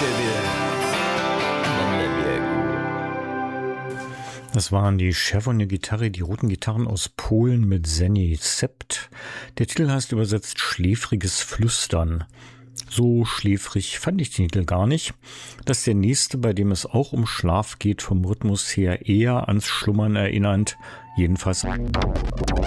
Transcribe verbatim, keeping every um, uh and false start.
Das waren die Czerwone Gitarre, die roten Gitarren aus Polen mit Zeni Sept. Der Titel heißt übersetzt Schläfriges Flüstern. So schläfrig fand ich den Titel gar nicht. Das ist der nächste, bei dem es auch um Schlaf geht, vom Rhythmus her eher ans Schlummern erinnernd. Jedenfalls